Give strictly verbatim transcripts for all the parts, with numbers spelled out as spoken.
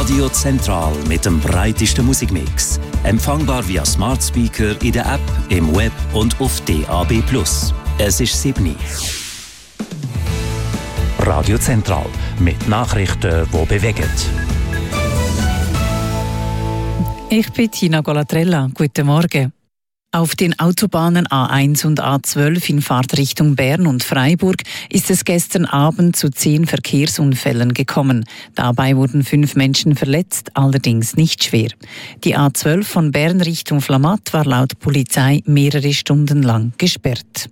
Radio Zentral mit dem breitesten Musikmix. Empfangbar via Smart Speaker in der App, im Web und auf D A B plus. Es ist sieben. Radio Zentral mit Nachrichten, die bewegen. Ich bin Tina Golatrella. Guten Morgen. Auf den Autobahnen A eins und A zwölf in Fahrtrichtung Bern und Freiburg ist es gestern Abend zu zehn Verkehrsunfällen gekommen. Dabei wurden fünf Menschen verletzt, allerdings nicht schwer. Die A zwölf von Bern Richtung Flamatt war laut Polizei mehrere Stunden lang gesperrt.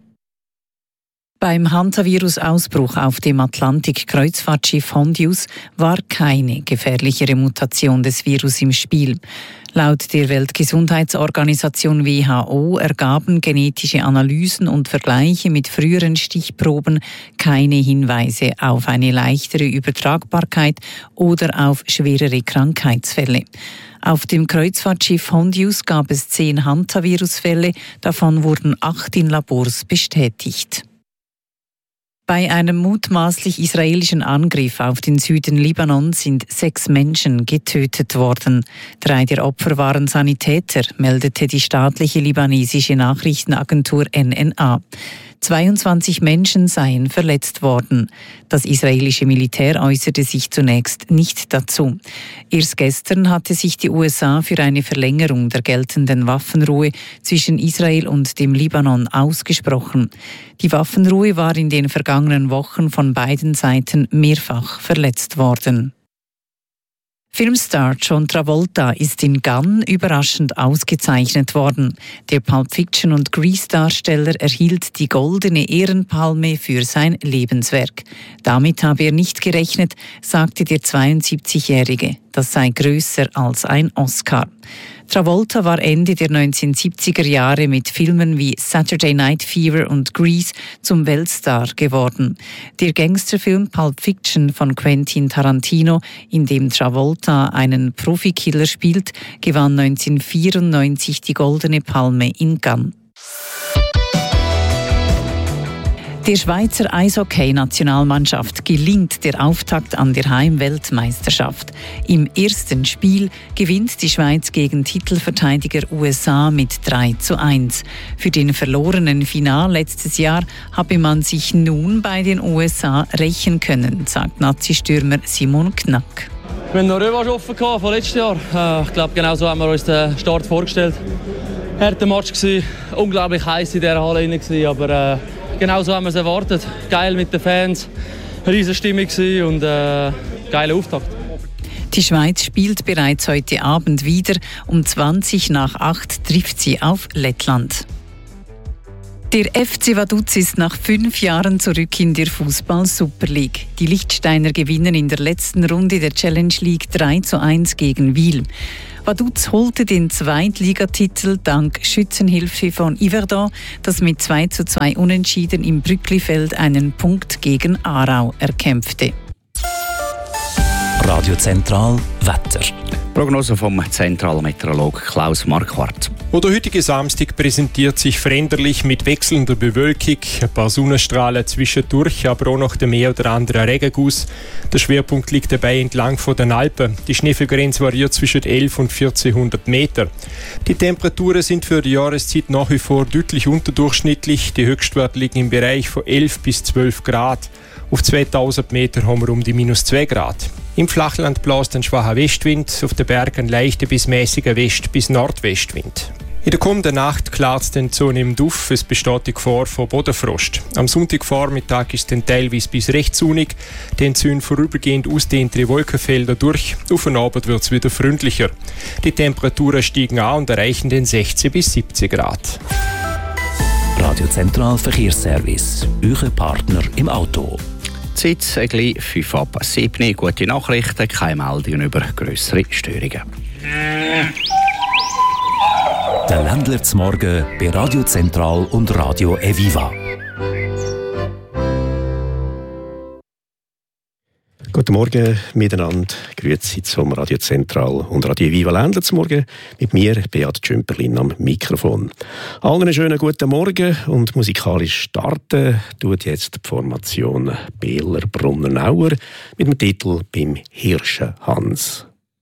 Beim Hantavirus-Ausbruch auf dem Atlantik-Kreuzfahrtschiff Hondius war keine gefährlichere Mutation des Virus im Spiel. Laut der Weltgesundheitsorganisation W H O ergaben genetische Analysen und Vergleiche mit früheren Stichproben keine Hinweise auf eine leichtere Übertragbarkeit oder auf schwerere Krankheitsfälle. Auf dem Kreuzfahrtschiff Hondius gab es zehn Hantavirus-Fälle, davon wurden acht in Labors bestätigt. Bei einem mutmaßlich israelischen Angriff auf den Süden Libanons sind sechs Menschen getötet worden. Drei der Opfer waren Sanitäter, meldete die staatliche libanesische Nachrichtenagentur N N A. zweiundzwanzig Menschen seien verletzt worden. Das israelische Militär äußerte sich zunächst nicht dazu. Erst gestern hatte sich die U S A für eine Verlängerung der geltenden Waffenruhe zwischen Israel und dem Libanon ausgesprochen. Die Waffenruhe war in den vergangenen Wochen von beiden Seiten mehrfach verletzt worden. Filmstar John Travolta ist in Cannes überraschend ausgezeichnet worden. Der Pulp Fiction und Grease-Darsteller erhielt die Goldene Ehrenpalme für sein Lebenswerk. Damit habe er nicht gerechnet, sagte der zweiundsiebzigjährige. Das sei größer als ein Oscar. Travolta war Ende der neunzehnhundertsiebziger Jahre mit Filmen wie Saturday Night Fever und Grease zum Weltstar geworden. Der Gangsterfilm Pulp Fiction von Quentin Tarantino, in dem Travolta einen Profikiller spielt, gewann neunzehnhundertvierundneunzig die Goldene Palme in Cannes. Der Schweizer Eishockey-Nationalmannschaft gelingt der Auftakt an der Heimweltmeisterschaft. Im ersten Spiel gewinnt die Schweiz gegen Titelverteidiger U S A mit drei zu eins. Für den verlorenen Final letztes Jahr habe man sich nun bei den U S A rächen können, sagt Nazi-Stürmer Simon Knack. Wir hatten noch Revanche offen von letztes Jahr. Ich glaube, genau so haben wir uns den Start vorgestellt. Harter Match gewesen, unglaublich heiß in dieser Halle gewesen, aber äh, genau so haben wir es erwartet. Geil mit den Fans, riesige Stimmung und äh, geiler Auftakt. Die Schweiz spielt bereits heute Abend wieder. Um zwanzig nach acht trifft sie auf Lettland. Der F C Vaduz ist nach fünf Jahren zurück in der Fußball-Super League. Die Liechtensteiner gewinnen in der letzten Runde der Challenge League drei zu eins gegen Wil. Vaduz holte den Zweitligatitel dank Schützenhilfe von Yverdon, das mit zwei zu zwei Unentschieden im Brücklifeld einen Punkt gegen Aarau erkämpfte. Radio Zentral Wetter. Prognose vom Zentralmeteorolog Klaus Marquardt. Der heutige Samstag präsentiert sich veränderlich mit wechselnder Bewölkung, ein paar Sonnenstrahlen zwischendurch, aber auch noch der mehr oder andere Regenguss. Der Schwerpunkt liegt dabei entlang von den Alpen. Die Schneefallgrenze variiert zwischen elf und vierzehnhundert Meter. Die Temperaturen sind für die Jahreszeit nach wie vor deutlich unterdurchschnittlich. Die Höchstwerte liegen im Bereich von elf bis zwölf Grad. Auf zweitausend Meter haben wir um die minus zwei Grad. Im Flachland bläst ein schwacher Westwind, auf den Bergen leichter bis mäßiger West- bis Nordwestwind. In der kommenden Nacht klart es dann zunehmend auf, es besteht die Gefahr von Bodenfrost. Am Sonntagvormittag ist es dann teilweise bis recht sonnig, dann ziehen vorübergehend ausdehntere Wolkenfelder durch, auf den Abend wird es wieder freundlicher. Die Temperaturen steigen an und erreichen den sechzehn bis siebzehn Grad. Radio Zentral Verkehrsservice, euer Partner im Auto. Zeit gleich fünf ab sieben. Gute Nachrichten, keine Meldungen über grössere Störungen. Der Ländler zum Morgen bei Radio Zentral und Radio Eviva. Guten Morgen miteinander. Grüezi zum Radio Zentral und Radio Viva Ländler zum Morgen. Mit mir, Beat Tschümperlin, am Mikrofon. Allen einen schönen guten Morgen und musikalisch starten tut jetzt die Formation Behler Brunnenauer mit dem Titel «Beim Hirschen Hans».